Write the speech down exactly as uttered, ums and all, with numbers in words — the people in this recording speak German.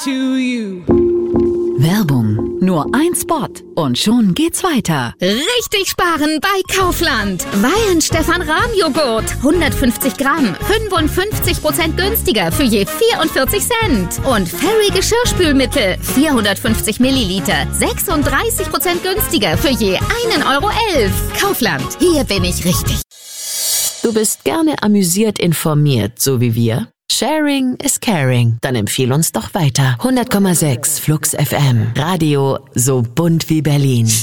to you. Werbung. Nur ein Spot und schon geht's weiter. Richtig sparen bei Kaufland. Weihenstephan-Rahmjoghurt. hundertfünfzig Gramm. fünfundfünfzig Prozent günstiger für je vierundvierzig Cent. Und Fairy Geschirrspülmittel. vierhundertfünfzig Milliliter. sechsunddreißig Prozent günstiger für je einen Euro elf. Kaufland. Hier bin ich richtig. Du bist gerne amüsiert informiert, so wie wir? Sharing is caring. Dann empfiehl uns doch weiter. hundert Komma sechs Flux F M. Radio so bunt wie Berlin.